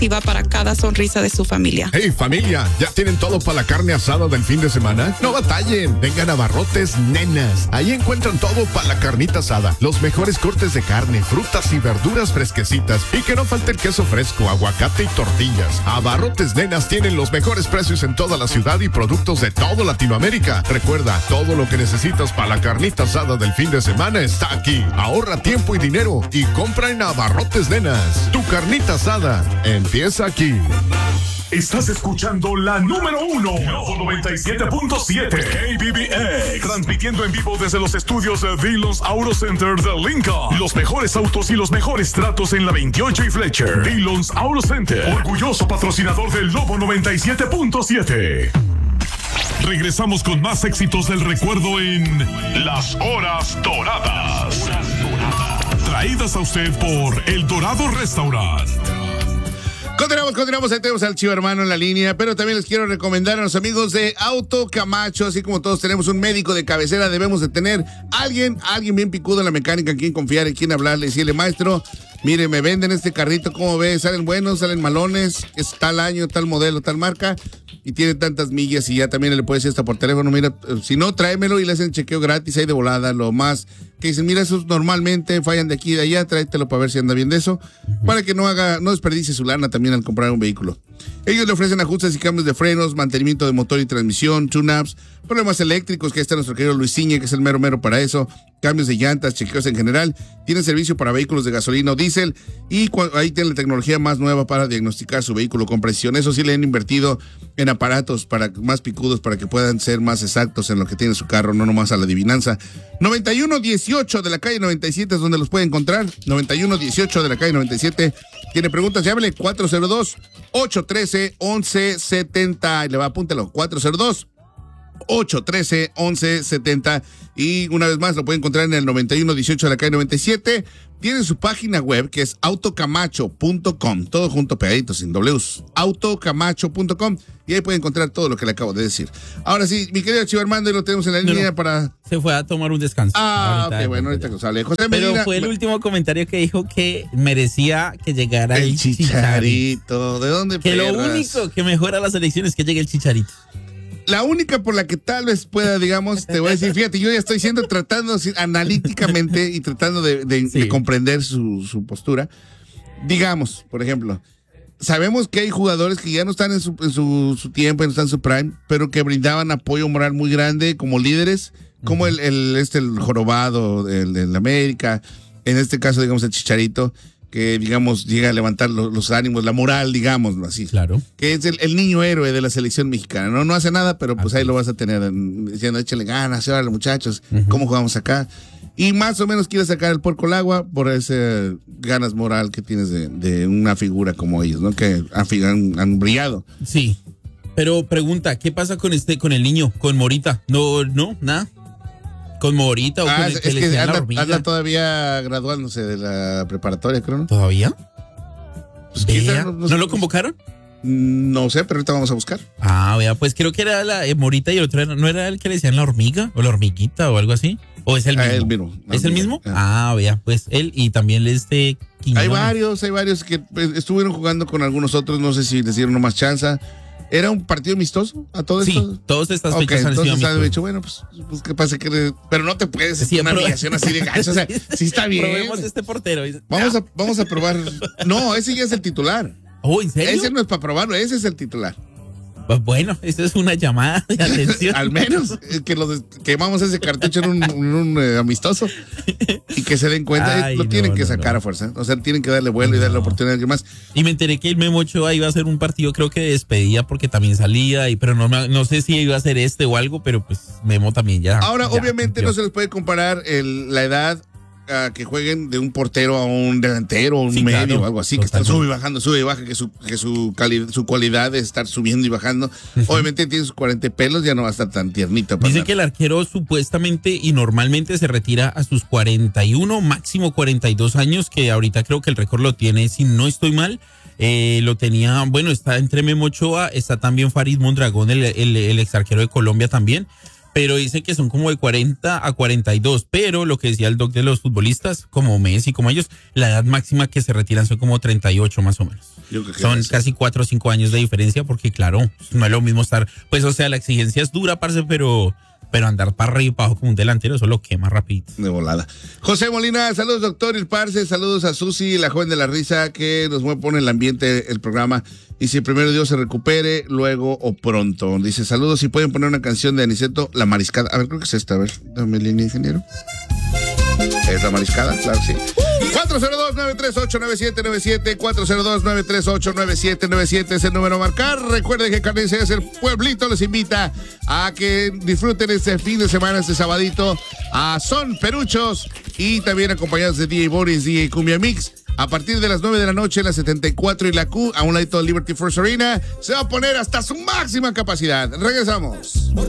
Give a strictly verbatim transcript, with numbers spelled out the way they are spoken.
activa para cada sonrisa de su familia. Hey familia, ¿ya tienen todo para la carne asada del fin de semana? No batallen, vengan a Abarrotes Nenas. Ahí encuentran todo para la carnita asada. Los mejores cortes de carne, frutas y verduras fresquecitas. Y que no falte el queso fresco, aguacate y tortillas. Abarrotes Nenas tienen los mejores precios en toda la ciudad y productos de toda Latinoamérica. Recuerda, todo lo que necesitas para la carnita asada del fin de semana está aquí. Ahorra tiempo y dinero y compra en Abarrotes Nenas. Tu carnita asada empieza aquí. Estás escuchando la número uno, Novo noventa y siete punto siete, K B B X, transmitiendo en vivo desde los estudios de Dillon's Auto Center de Lincoln. Los mejores autos y los mejores tratos en la veintiocho y Fletcher. Dillon's Auto Center, orgulloso patrocinador del Novo noventa y siete punto siete. Regresamos con más éxitos del recuerdo en Las Horas Doradas. Traídas a usted por El Dorado Restaurant. Continuamos, continuamos, ahí tenemos al Chivo Hermano en la línea, pero también les quiero recomendar a los amigos de Auto Camacho, así como todos tenemos un médico de cabecera, debemos de tener alguien, alguien bien picudo en la mecánica, en quien confiar, en quien hablarle, decirle, maestro, mire, me venden este carrito, ¿cómo ve? Salen buenos, salen malones, es tal año, tal modelo, tal marca, y tiene tantas millas, y ya también le puede decir hasta por teléfono, mira, si no, tráemelo y le hacen chequeo gratis ahí de volada, lo más que dicen, mira, esos normalmente fallan de aquí y de allá, tráetelo para ver si anda bien de eso, uh-huh. para que no haga, no desperdicie su lana también al comprar un vehículo. Ellos le ofrecen ajustes y cambios de frenos, mantenimiento de motor y transmisión, tune-ups, problemas eléctricos, que ahí está nuestro querido Luis Ciñe, que es el mero mero para eso, cambios de llantas, chequeos en general, tienen servicio para vehículos de gasolina o diésel, y cu- ahí tienen la tecnología más nueva para diagnosticar su vehículo con precisión. Eso sí, le han invertido en aparatos para más picudos, para que puedan ser más exactos en lo que tiene su carro, no nomás a la adivinanza. noventa y uno dieciocho de la calle noventa y siete es donde los puede encontrar, noventa y uno dieciocho de la calle noventa y siete. Tiene preguntas, llámele cuatro cero dos, ocho uno tres, once setenta, y le va, apúntalo, cuatro cero dos, ocho uno tres, once setenta, y una vez más lo puede encontrar en el noventa y uno dieciocho de la calle noventa y siete. Tiene su página web que es autocamacho punto com, todo junto, pegadito, sin W's, autocamacho punto com, y ahí puede encontrar todo lo que le acabo de decir. Ahora sí, mi querido Chivo Armando, lo tenemos en la no, línea no. para... Se fue a tomar un descanso. Ah, ahorita, ok, bueno, ahorita que sale. José Pero Medina, fue el último comentario que dijo que merecía que llegara el, el chicharito. chicharito. ¿De dónde Que perras? Lo único que mejora las elecciones es que llegue el chicharito. La única por la que tal vez pueda, digamos, te voy a decir, fíjate, yo ya estoy siendo tratando analíticamente y tratando de, de, sí. de comprender su, su postura. Digamos, por ejemplo, sabemos que hay jugadores que ya no están en su, en su, su tiempo, no están en su prime, pero que brindaban apoyo moral muy grande como líderes, como uh-huh. el, el, este, el jorobado del, del América, en este caso, digamos, el Chicharito, que, digamos, llega a levantar los, los ánimos, la moral, digámoslo así. Claro. Que es el, el niño héroe de la selección mexicana. No, no hace nada, pero pues así ahí lo vas a tener diciendo, échale ganas, órale, muchachos, uh-huh. ¿cómo jugamos acá? Y más o menos quiere sacar el puerco al agua por ese ganas moral que tienes de, de una figura como ellos, ¿no? Que han, han brillado. Sí. Pero pregunta, ¿qué pasa con este, con el niño, con Morita? No, no, nada. ¿Con Morita o ah, con el es que, que le anda, la hormiga? anda todavía graduándose de la preparatoria, creo, ¿no? ¿Todavía? Pues, vea, no, no, ¿No no, lo convocaron? No sé, pero ahorita vamos a buscar. Ah, vea, pues creo que era la eh, Morita y el otro era, ¿no era el que le decían la hormiga o la hormiguita o algo así? ¿O es el mismo? Ah, el mismo. ¿Es el mismo? Ah, vea, pues él y también este Quiñones. Hay varios, hay varios que pues, estuvieron jugando con algunos otros, no sé si les dieron nomás chance. ¿Era un partido amistoso a todo sí, esto? Sí, todas estas okay, fechas han sido entonces amistosos. dicho, bueno, pues, pues qué pasa que... Pero no te puedes sí, una pero... humillación así de gancho, o sea, sí está bien. Probemos este portero. Vamos a, vamos a probar. No, ese ya es el titular. Oh, ¿en serio? Ese no es para probarlo, ese es el titular. Pues bueno, eso es una llamada de atención. Al menos que los quemamos ese cartucho en un, en un eh, amistoso y que se den cuenta. Ay, lo no, tienen que no, sacar no. a fuerza. O sea, tienen que darle vuelo no. y darle oportunidad a alguien más. Y me enteré que el Memo Ochoa iba a hacer un partido, creo que de despedida, porque también salía, y pero no, no sé si iba a hacer este o algo, pero pues Memo también ya. Ahora, ya, obviamente, cumplió. no se les puede comparar el, la edad a que jueguen de un portero a un delantero o un sí, medio claro, o algo así, totalmente. Que están sube y bajando, sube y baja, que su, que su, cali, su cualidad de estar subiendo y bajando. Uh-huh. Obviamente tiene sus cuarenta pelos, ya no va a estar tan tiernito. Dice nada. Que el arquero supuestamente y normalmente se retira a sus cuarenta y uno, máximo cuarenta y dos años, que ahorita creo que el récord lo tiene, si no estoy mal, eh, lo tenía, bueno, está entre Memo Ochoa, está también Farid Mondragón, el, el, el ex arquero de Colombia también. pero dicen que son como de cuarenta a cuarenta y dos, pero lo que decía el doc de los futbolistas, como Messi, como ellos, la edad máxima que se retiran son como treinta y ocho más o menos. Yo creo que Son es casi cuatro o cinco años de diferencia, porque claro, no es lo mismo estar, pues o sea, la exigencia es dura, parce, pero... Pero andar para arriba y para abajo como un delantero, eso lo quema rapidito. De volada. José Molina, saludos doctor y parce, saludos a Susi, la joven de la risa, que nos pone el ambiente, el programa. Y si primero Dios se recupere, luego o pronto. Dice, saludos, si pueden poner una canción de Aniceto, La Mariscada. A ver, creo que es esta, a ver, dame línea, ingeniero. ¿Es La Mariscada? Claro que sí. cuatro cero dos, nueve tres ocho, nueve siete nueve siete, cuatro cero dos, nueve tres ocho, nueve siete nueve siete es el número a marcar. Recuerden que Carnicerías El Pueblito les invita a que disfruten este fin de semana, este sabadito, a Son Peruchos y también acompañados de D J Boris, D J Cumbia Mix. A partir de las nueve de la noche, la setenta y cuatro y la Q, a un ladito de Liberty First Arena, se va a poner hasta su máxima capacidad. Regresamos.